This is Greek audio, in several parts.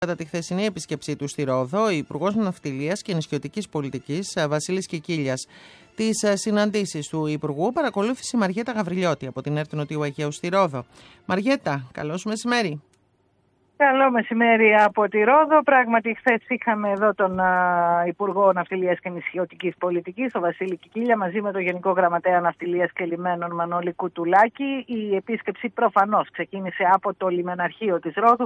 Κατά τη χθεσινή επίσκεψή του στη Ρόδο, ο Υπουργός Ναυτιλίας και Νησιωτικής Πολιτικής Βασίλης Κικίλιας. Τις συναντήσεις του Υπουργού παρακολούθησε η Μαριέτα Γαβριλιώτη από την ΕΡΤ του Νοτιού Αιγαίου στη Ρόδο. Μαριέτα, καλώς μεσημέρι. Καλό μεσημέρι από τη Ρόδο. Πράγματι, χθες είχαμε εδώ τον Υπουργό Ναυτιλίας και Νησιωτικής Πολιτικής, τον Βασίλη Κικίλια, μαζί με τον Γενικό Γραμματέα Ναυτιλίας και Λιμένων Μανώλη Κουτουλάκη. Η επίσκεψη προφανώς ξεκίνησε από το λιμεναρχείο της Ρόδου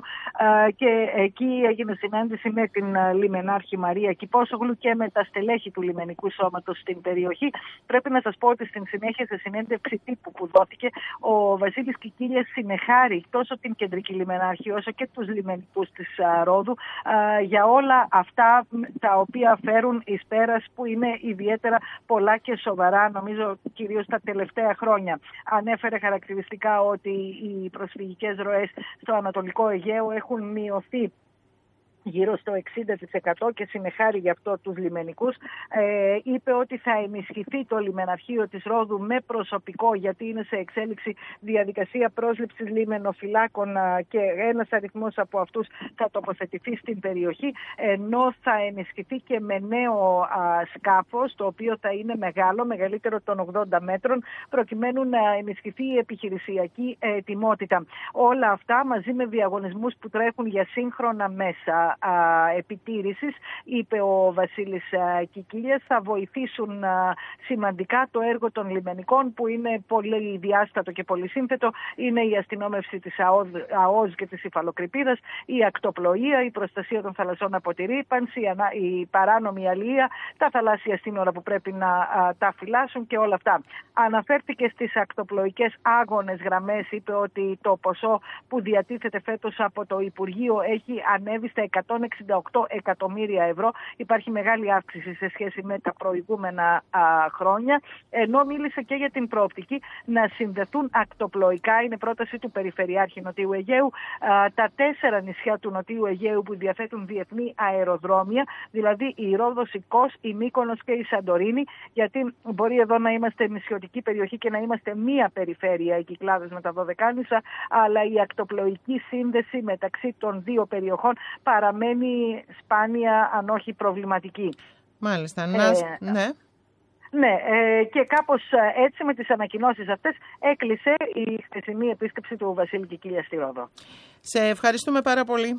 και εκεί έγινε συνάντηση με την λιμενάρχη Μαρία Κυπόσογλου και με τα στελέχη του λιμενικού σώματος στην περιοχή. Πρέπει να σας πω ότι στην συνέχεια, σε συνέντευξη τύπου που δόθηκε, ο Βασίλης Κικίλιας συνεχάρει τόσο την κεντρική λιμενάρχη όσο και τους λιμενικούς της Ρόδου για όλα αυτά τα οποία φέρουν εις πέρας, που είναι ιδιαίτερα πολλά και σοβαρά, νομίζω κυρίως τα τελευταία χρόνια. Ανέφερε χαρακτηριστικά ότι οι προσφυγικές ροές στο Ανατολικό Αιγαίο έχουν μειωθεί γύρω στο 60% και συνεχάρει γι' αυτό τους λιμενικούς. Είπε ότι θα ενισχυθεί το λιμεναρχείο της Ρόδου με προσωπικό, γιατί είναι σε εξέλιξη διαδικασία πρόσληψης λιμενοφυλάκων και ένας αριθμός από αυτούς θα τοποθετηθεί στην περιοχή, ενώ θα ενισχυθεί και με νέο σκάφος, το οποίο θα είναι μεγάλο, μεγαλύτερο των 80 μέτρων, προκειμένου να ενισχυθεί η επιχειρησιακή ετοιμότητα. Όλα αυτά μαζί με διαγωνισμούς που τρέχουν για σύγχρονα μέσα επιτήρησης, είπε ο Βασίλης Κικίλιας, θα βοηθήσουν σημαντικά το έργο των λιμενικών, που είναι πολύ διάστατο και πολύ σύνθετο. Είναι η αστυνόμευση της ΑΟΣ και της υφαλοκρηπίδας, η ακτοπλοεία, η προστασία των θαλασσών από τη ρύπανση, η παράνομη αλληλεία, τα θαλάσσια σύνορα που πρέπει να τα φυλάσσουν και όλα αυτά. Αναφέρθηκε στις ακτοπλοϊκές άγονες γραμμές, είπε ότι το ποσό που διατίθεται φέτος από το Υπουργείο έχει ανέβει στα 168 εκατομμύρια ευρώ. Υπάρχει μεγάλη αύξηση σε σχέση με τα προηγούμενα χρόνια, ενώ μίλησε και για την προοπτική να συνδεθούν ακτοπλοϊκά, είναι πρόταση του Περιφερειάρχη Νοτιού Αιγαίου, τα 4 νησιά του Νοτιού Αιγαίου που διαθέτουν διεθνή αεροδρόμια, δηλαδή η Ρόδος, η Κos, η Μύκονος και η Σαντορίνη, γιατί μπορεί εδώ να είμαστε νησιωτική περιοχή και να είμαστε μία περιφέρεια, οι Κυκλάδες με τα Δωδεκάνησα, αλλά η ακτοπλοϊκή σύνδεση μεταξύ των δύο περιοχών παραμένει σπάνια, αν όχι προβληματική. Μάλιστα, ναι. Ναι, και κάπως έτσι με τις ανακοινώσεις αυτές έκλεισε η χθεσινή επίσκεψη του Βασίλη Κικίλια στη Ρόδο. Σε ευχαριστούμε πάρα πολύ.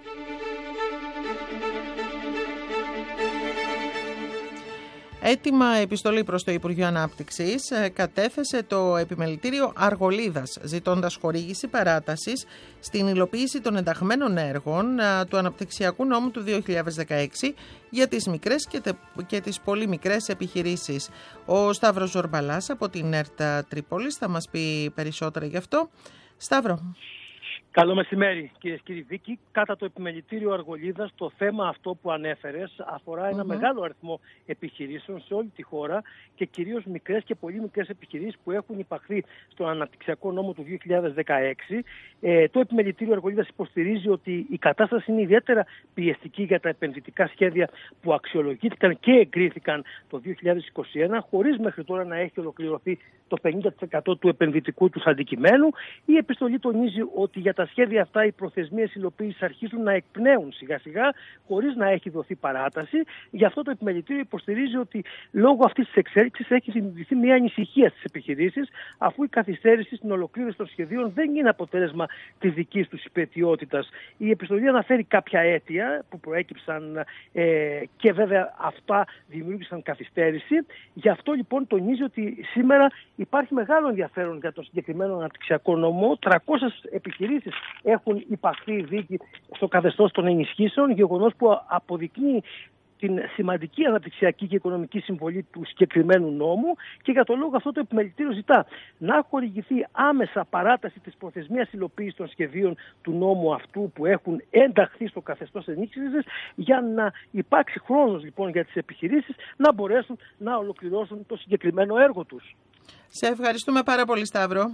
Έτοιμα επιστολή προς το Υπουργείο Ανάπτυξης κατέθεσε το Επιμελητήριο Αργολίδας, ζητώντας χορήγηση παράτασης στην υλοποίηση των ενταγμένων έργων του Αναπτυξιακού Νόμου του 2016 για τις μικρές και τις πολύ μικρές επιχειρήσεις. Ο Σταύρος Ζορμπαλάς από την ΕΡΤ Τρίπολης θα μας πει περισσότερα γι' αυτό. Σταύρο. Καλό μεσημέρι, κυρίες και κύριοι. Βίκη, κατά το Επιμελητήριο Αργολίδας, το θέμα αυτό που ανέφερες αφορά ένα μεγάλο αριθμό επιχειρήσεων σε όλη τη χώρα και κυρίως μικρές και πολύ μικρές επιχειρήσεις που έχουν υπαχθεί στον Αναπτυξιακό Νόμο του 2016. Το Επιμελητήριο Αργολίδας υποστηρίζει ότι η κατάσταση είναι ιδιαίτερα πιεστική για τα επενδυτικά σχέδια που αξιολογήθηκαν και εγκρίθηκαν το 2021, χωρίς μέχρι τώρα να έχει ολοκληρωθεί το 50% του επενδυτικού τους αντικειμένου. Η επιστολή τονίζει ότι για τα σχέδια αυτά οι προθεσμίες υλοποίησης αρχίζουν να εκπνέουν σιγά σιγά, χωρίς να έχει δοθεί παράταση. Γι' αυτό το Επιμελητήριο υποστηρίζει ότι λόγω αυτής της εξέλιξης έχει δημιουργηθεί μια ανησυχία στις επιχειρήσεις, αφού η καθυστέρηση στην ολοκλήρωση των σχεδίων δεν είναι αποτέλεσμα της δικής τους υπαιτιότητας. Η επιστολή αναφέρει κάποια αίτια που προέκυψαν και βέβαια αυτά δημιούργησαν καθυστέρηση. Γι' αυτό λοιπόν τονίζει ότι σήμερα υπάρχει μεγάλο ενδιαφέρον για το συγκεκριμένο αναπτυξιακό νόμο. 300 επιχειρήσεις έχουν υπαχθεί δίκη στο καθεστώς των ενισχύσεων, γεγονός που αποδεικνύει την σημαντική αναπτυξιακή και οικονομική συμβολή του συγκεκριμένου νόμου, και για τον λόγο αυτό το Επιμελητήριο ζητά να χορηγηθεί άμεσα παράταση της προθεσμίας υλοποίησης των σχεδίων του νόμου αυτού που έχουν ενταχθεί στο καθεστώς ενίσχυσης, για να υπάρξει χρόνος λοιπόν για τις επιχειρήσεις να μπορέσουν να ολοκληρώσουν το συγκεκριμένο έργο τους. Σε ευχαριστούμε πάρα πολύ, Σταύρο.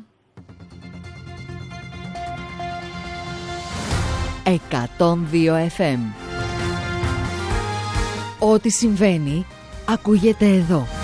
102 FM. Ό,τι συμβαίνει ακούγεται εδώ.